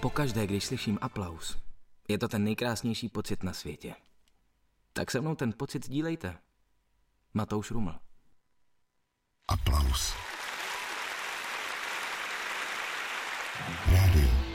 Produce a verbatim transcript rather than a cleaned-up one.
Pokaždé, když slyším aplaus, je to ten nejkrásnější pocit na světě. Tak se mnou ten pocit sdílejte. Matouš Ruml. Aplaus.